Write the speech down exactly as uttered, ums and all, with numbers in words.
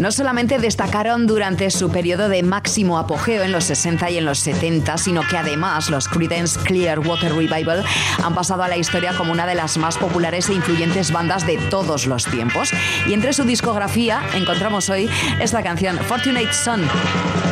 No solamente destacaron durante su periodo de máximo apogeo en los sesenta y en los setenta, sino que además los Creedence Clearwater Revival han pasado a la historia como una de las más populares e influyentes bandas de todos los tiempos. Y entre su discografía encontramos hoy esta canción, Fortunate Son.